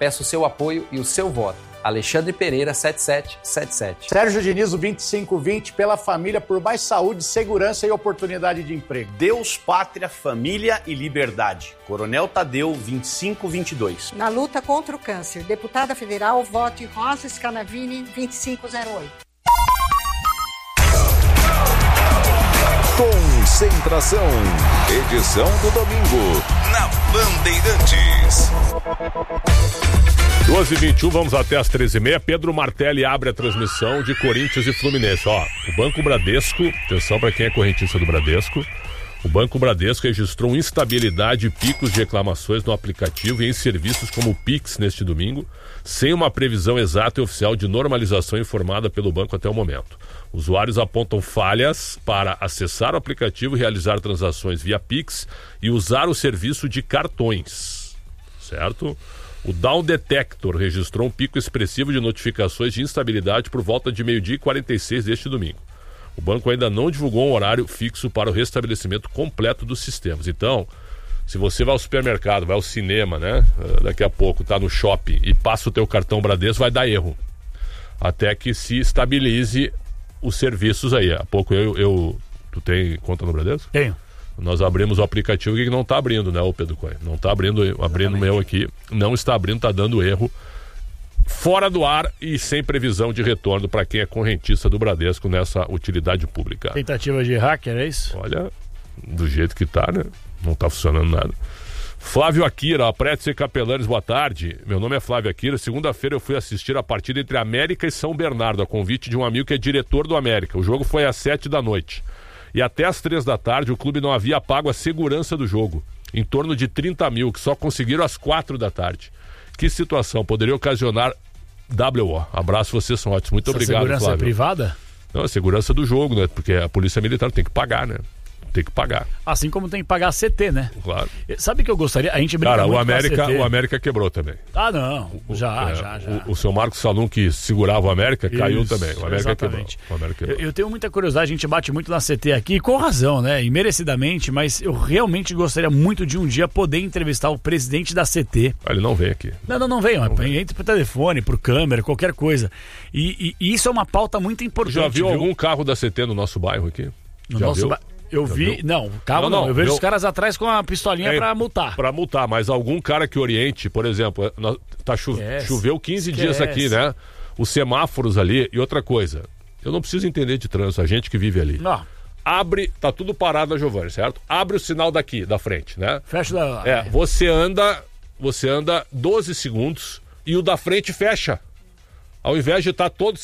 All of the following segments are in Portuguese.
Peço o seu apoio e o seu voto. Alexandre Pereira, 7777. Sérgio Diniz, 2520, pela família, por mais saúde, segurança e oportunidade de emprego. Deus, pátria, família e liberdade. Coronel Tadeu, 2522. Na luta contra o câncer, deputada federal, vote Rosa Scanavini, 2508. Concentração, edição do domingo, na Bandeirantes. 12h21, vamos até as 13h30. Pedro Martelli abre a transmissão de Corinthians e Fluminense. Ó, o Banco Bradesco, atenção para quem é correntista do Bradesco, o Banco Bradesco registrou instabilidade e picos de reclamações no aplicativo e em serviços como o Pix neste domingo, sem uma previsão exata e oficial de normalização informada pelo banco até o momento. Usuários apontam falhas para acessar o aplicativo, realizar transações via Pix e usar o serviço de cartões, certo? O Down Detector registrou um pico expressivo de notificações de instabilidade por volta de 12h46 deste domingo. O banco ainda não divulgou um horário fixo para o restabelecimento completo dos sistemas. Então, se você vai ao supermercado, vai ao cinema, né? Daqui a pouco tá no shopping e passa o teu cartão Bradesco, vai dar erro. Até que se estabilize os serviços aí. Há pouco tu tem conta no Bradesco? Tenho. Nós abrimos o aplicativo que não está abrindo, né, o Pedro Coelho? Não está abrindo o meu aqui, não está abrindo, está dando erro. Fora do ar e sem previsão de retorno para quem é correntista do Bradesco nessa utilidade pública. Tentativa de hacker, é isso? Olha, do jeito que tá, né? Não tá funcionando nada. Flávio Akira, Prétio e Capelanes, boa tarde. Meu nome é Flávio Akira. Segunda-feira eu fui assistir a partida entre América e São Bernardo, a convite de um amigo que é diretor do América. O jogo foi às 7h. E até às 3h o clube não havia pago a segurança do jogo, em torno de 30 mil, que só conseguiram às 4h. Que situação, poderia ocasionar WO. Abraço, vocês são ótimos. Muito obrigado, Flávio. Segurança privada? Não, a segurança do jogo, né? Porque a polícia militar tem que pagar, né? Tem que pagar. Assim como tem que pagar a CT, né? Claro. Sabe o que eu gostaria? A gente brinca muito com a CT. O América quebrou também. Ah, não. Já. O seu Marcos Salum, que segurava o América, caiu também. O América exatamente. Quebrou. O América quebrou. Eu tenho muita curiosidade, a gente bate muito na CT aqui, com razão, né? E merecidamente, mas eu realmente gostaria muito de um dia poder entrevistar o presidente da CT. Ele não vem aqui. Não vem. Entra pro telefone, por câmera, qualquer coisa. E isso é uma pauta muito importante. Já viu algum carro da CT no nosso bairro aqui? No nosso bairro? Eu vi, carro não. Eu vejo os caras atrás com a pistolinha pra multar. Pra multar, mas algum cara que oriente, por exemplo, choveu 15 dias aqui, né? Os semáforos ali, e outra coisa, eu não preciso entender de trânsito, a gente que vive ali. Não. Abre, tá tudo parado, Giovanni, certo? Abre o sinal daqui, da frente, né? Fecha da... você anda 12 segundos e o da frente fecha. Ao invés de estar todo...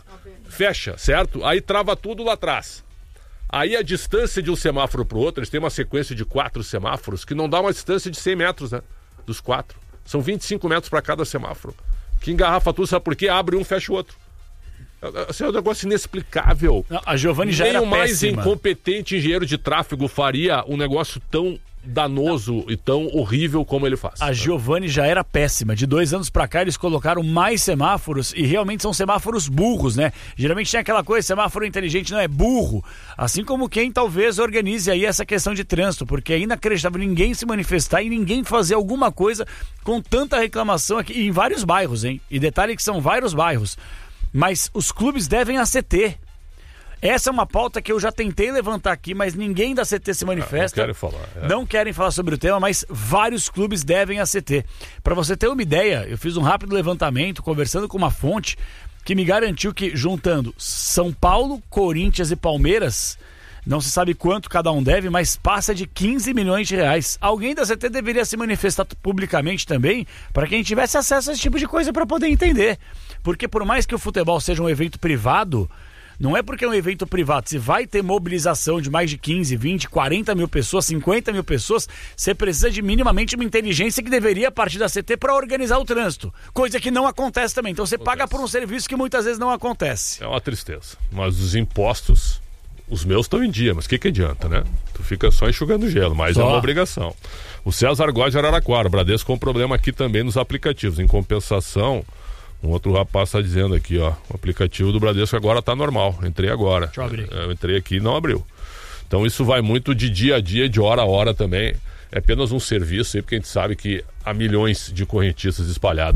Fecha, certo? Aí trava tudo lá atrás. Aí a distância de um semáforo para o outro, eles têm uma sequência de 4 semáforos que não dá uma distância de 100 metros, né? Dos 4. São 25 metros para cada semáforo. Que engarrafa tudo, sabe por quê? Abre um, fecha o outro. É um negócio inexplicável. Não, a Giovanni já era péssima. Nem o mais incompetente engenheiro de tráfego faria um negócio tão danoso e tão horrível como ele faz. A Giovanni já era péssima. De 2 anos pra cá eles colocaram mais semáforos e realmente são semáforos burros, né? Geralmente tem aquela coisa, semáforo inteligente não é burro. Assim como quem talvez organize aí essa questão de trânsito, porque é inacreditável ninguém se manifestar e ninguém fazer alguma coisa com tanta reclamação aqui em vários bairros, hein? E detalhe que são vários bairros. Mas os clubes devem a CT. Essa é uma pauta que eu já tentei levantar aqui, mas ninguém da CT se manifesta. Não querem falar sobre o tema, mas vários clubes devem a CT. Para você ter uma ideia, eu fiz um rápido levantamento, conversando com uma fonte que me garantiu que, juntando São Paulo, Corinthians e Palmeiras, não se sabe quanto cada um deve, mas passa de 15 milhões de reais. Alguém da CT deveria se manifestar publicamente também, para que a gente tivesse acesso a esse tipo de coisa para poder entender. Porque por mais que o futebol seja um evento privado, não é porque é um evento privado, se vai ter mobilização de mais de 15, 20, 40 mil pessoas, 50 mil pessoas, você precisa de minimamente uma inteligência que deveria partir da CT para organizar o trânsito. Coisa que não acontece também. Então você paga por um serviço que muitas vezes não acontece. É uma tristeza. Mas os impostos, os meus estão em dia, mas o que adianta, né? Tu fica só enxugando gelo, mas é uma obrigação. O César Góes de Araraquara, o Bradesco com um problema aqui também nos aplicativos. Em compensação, um outro rapaz está dizendo aqui, ó, o aplicativo do Bradesco agora está normal. Entrei agora. Deixa eu abrir. Eu entrei aqui e não abriu. Então isso vai muito de dia a dia, de hora a hora também. É apenas um serviço aí, porque a gente sabe que há milhões de correntistas espalhados.